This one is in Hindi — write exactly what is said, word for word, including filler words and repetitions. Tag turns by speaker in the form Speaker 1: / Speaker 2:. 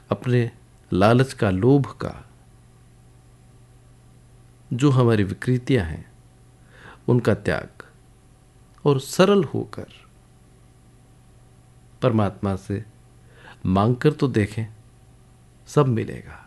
Speaker 1: अपने लालच का, लोभ का, जो हमारी विकृतियां हैं उनका त्याग, और सरल होकर परमात्मा से मांग कर तो देखें, सब मिलेगा।